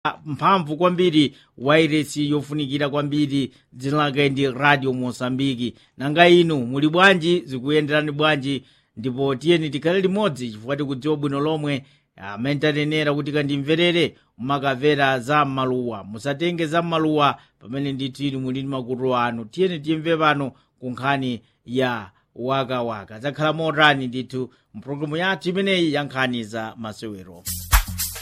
mphamvu kwambiri wairesi yofunikira kwambiri dzina lake ndi Radio Mosambiki. Nanga inu muli bwanji, zikuyenderani bwanji? Ndipo tiyeni tikhale limodzi chifukwa tikudziwa bwino lomwe amene tanenera kuti kandimverere mumakamvera za maluwa, musatenge za maluwa pamene ndithu inu muli ndi makutu anu. Tiyeni timve pano ku nkhani ya waka zakhala motani ndithu mpulogalamu yathu imeneyi ya nkhani za masewero.